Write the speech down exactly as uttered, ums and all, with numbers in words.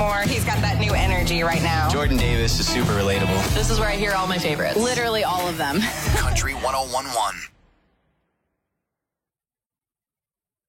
more. He's got that new energy right now. Jordan Davis is super relatable. This is where I hear all my favorites. Literally all of them. Country one oh one point one.